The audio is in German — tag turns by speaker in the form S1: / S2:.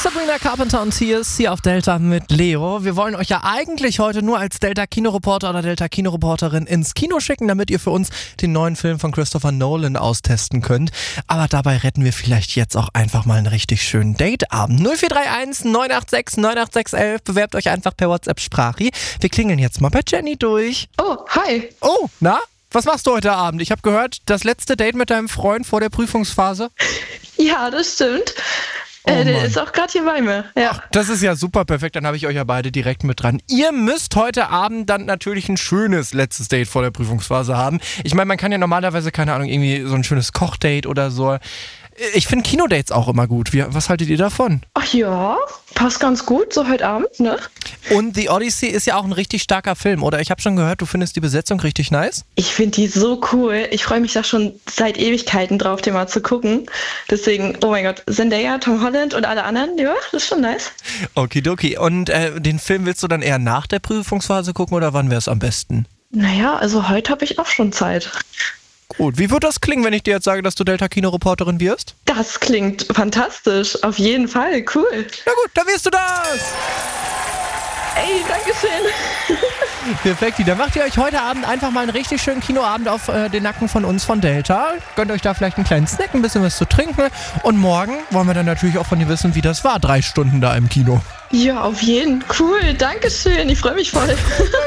S1: Sabrina Carpenter und Tears hier auf Delta mit Leo. Wir wollen euch ja eigentlich heute nur als Delta-Kinoreporter oder Delta-Kinoreporterin ins Kino schicken, damit ihr für uns den neuen Film von Christopher Nolan austesten könnt. Aber dabei retten wir vielleicht jetzt auch einfach mal einen richtig schönen Dateabend. 0431 986 98611. Bewerbt euch einfach per WhatsApp-Sprache. Wir klingeln jetzt mal bei Jenny durch.
S2: Oh, hi.
S1: Oh, na? Was machst du heute Abend? Ich habe gehört, das letzte Date mit deinem Freund vor der Prüfungsphase.
S2: Ja, das stimmt. Der ist auch gerade hier bei mir. Ja.
S1: Ach, das ist ja super perfekt, dann habe ich euch ja beide direkt mit dran. Ihr müsst heute Abend dann natürlich ein schönes letztes Date vor der Prüfungsphase haben. Ich meine, man kann ja normalerweise, keine Ahnung, irgendwie so ein schönes Kochdate oder so. Ich finde Kinodates auch immer gut. Was haltet ihr davon?
S2: Ach ja, passt ganz gut, so heute Abend, ne?
S1: Und The Odyssey ist ja auch ein richtig starker Film, oder? Ich habe schon gehört, du findest die Besetzung richtig nice.
S2: Ich finde die so cool. Ich freue mich da schon seit Ewigkeiten drauf, den mal zu gucken. Deswegen, oh mein Gott, Zendaya, Tom Holland und alle anderen, ja, das ist schon nice.
S1: Okidoki. Und den Film willst du dann eher nach der Prüfungsphase gucken oder wann wäre es am besten?
S2: Naja, also heute habe ich auch schon Zeit.
S1: Gut, wie wird das klingen, wenn ich dir jetzt sage, dass du Delta-Kino-Reporterin wirst?
S2: Das klingt fantastisch, auf jeden Fall, cool.
S1: Na gut, dann wirst du das!
S2: Ey, dankeschön.
S1: Perfekt, dann macht ihr euch heute Abend einfach mal einen richtig schönen Kinoabend auf den Nacken von uns von Delta. Gönnt euch da vielleicht einen kleinen Snack, ein bisschen was zu trinken. Und morgen wollen wir dann natürlich auch von dir wissen, wie das war, 3 Stunden da im Kino.
S2: Ja, auf jeden. Cool, dankeschön. Ich freue mich voll.